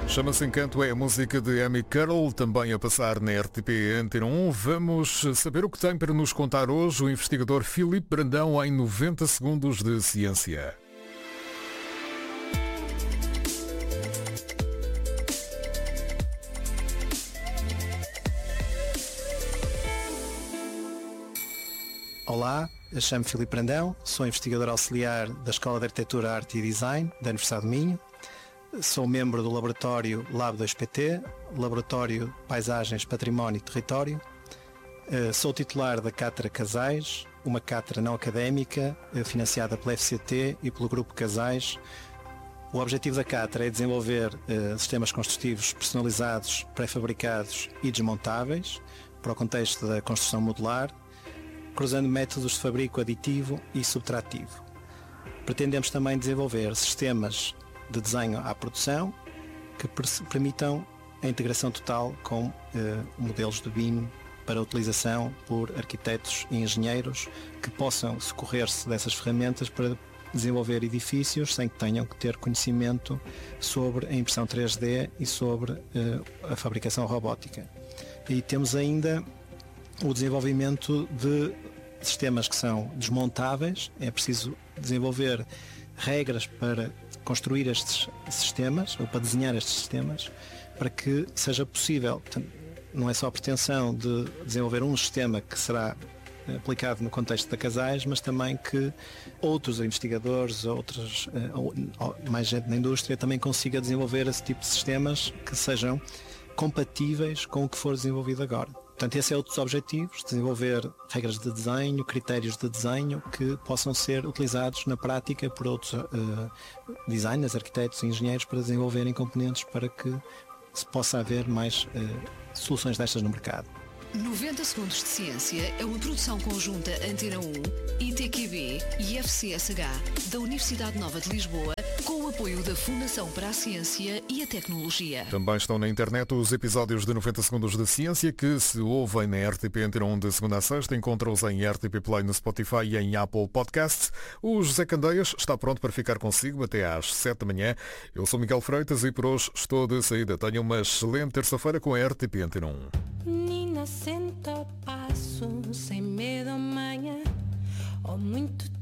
Chama-se Encanto, é a música de Amy Carroll, também a passar na RTP Antena 1. Vamos saber o que tem para nos contar hoje o investigador Filipe Brandão em 90 segundos de ciência. Olá, eu chamo-me Filipe Brandão, sou investigador auxiliar da Escola de Arquitetura, Arte e Design da Universidade de Minho. Sou membro do laboratório Lab 2PT, Laboratório Paisagens, Património e Território. Sou titular da Cátedra Casais, uma cátedra não académica financiada pela FCT e pelo Grupo Casais. O objetivo da cátedra é desenvolver sistemas construtivos personalizados, pré-fabricados e desmontáveis para o contexto da construção modular, cruzando métodos de fabrico aditivo e subtrativo. Pretendemos também desenvolver sistemas de desenho à produção que permitam a integração total com modelos de BIM para utilização por arquitetos e engenheiros que possam socorrer-se dessas ferramentas para desenvolver edifícios sem que tenham que ter conhecimento sobre a impressão 3D e sobre a fabricação robótica. E temos ainda o desenvolvimento de sistemas que são desmontáveis. É preciso desenvolver regras para construir estes sistemas ou para desenhar estes sistemas para que seja possível. Portanto, não é só a pretensão de desenvolver um sistema que será aplicado no contexto da Casais, mas também que outros investigadores, outros, mais gente na indústria também consiga desenvolver esse tipo de sistemas que sejam compatíveis com o que for desenvolvido agora. Portanto, esse é outro dos objetivos, desenvolver regras de desenho, critérios de desenho que possam ser utilizados na prática por outros designers, arquitetos e engenheiros para desenvolverem componentes para que se possa haver mais soluções destas no mercado. 90 segundos de ciência é uma produção conjunta Antena 1, ITQB e FCSH da Universidade Nova de Lisboa, com o apoio da Fundação para a Ciência e a Tecnologia. Também estão na internet os episódios de 90 segundos de ciência que se ouvem na RTP Antena 1 de segunda a sexta. Encontram-os em RTP Play no Spotify e em Apple Podcasts. O José Candeias está pronto para ficar consigo até às 7 da manhã. Eu sou Miguel Freitas e por hoje estou de saída. Tenham uma excelente terça-feira com a RTP Antena 1. Menina, senta o passo, sem medo amanhã, ou muito